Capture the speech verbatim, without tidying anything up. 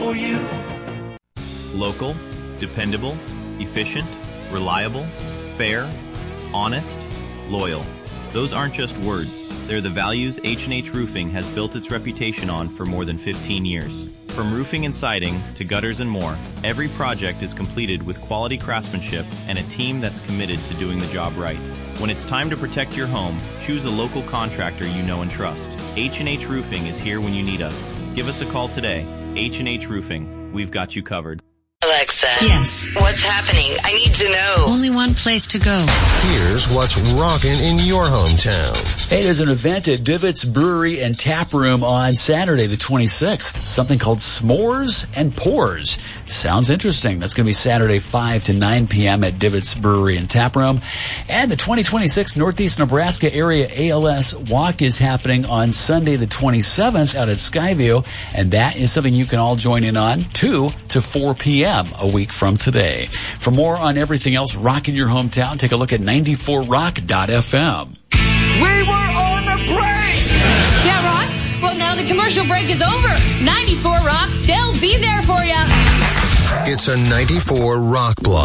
for you. Local, dependable, efficient, reliable, fair, honest, loyal. Those aren't just words. They're the values H and H Roofing has built its reputation on for more than fifteen years. From roofing and siding to gutters and more, every project is completed with quality craftsmanship and a team that's committed to doing the job right. When it's time to protect your home, choose a local contractor you know and trust. H and H Roofing is here when you need us. Give us a call today. H and H Roofing. We've got you covered. Alexa. Yes. What's happening? I need to know. Only one place to go. Here's what's rocking in your hometown. Hey, there's an event at Divots Brewery and Tap Room on Saturday the twenty-sixth. Something called S'mores and Pours. Sounds interesting. That's going to be Saturday five to nine p.m. at Divots Brewery and Tap Room. And the twenty twenty-six Northeast Nebraska Area A L S Walk is happening on Sunday the twenty-seventh out at Skyview. And that is something you can all join in on two to four p.m. a week from today. For more on everything else rocking your hometown, take a look at ninety-four rock dot f m. We were on a break! Yeah, Ross? Well, now the commercial break is over. ninety-four Rock, they'll be there for you. It's a ninety-four Rock Block.